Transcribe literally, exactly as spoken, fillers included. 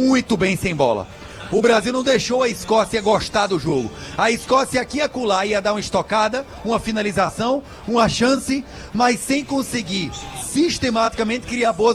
muito bem sem bola. O Brasil não deixou a Escócia gostar do jogo. A Escócia aqui e acolá ia dar uma estocada, uma finalização, uma chance, mas sem conseguir sistematicamente criar boas